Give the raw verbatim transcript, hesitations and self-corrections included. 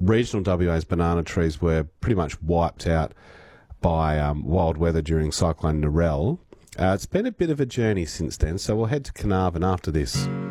regional W A's banana trees were pretty much wiped out by um, wild weather during Cyclone Narelle. Uh, it's been a bit of a journey since then, so we'll head to Carnarvon after this.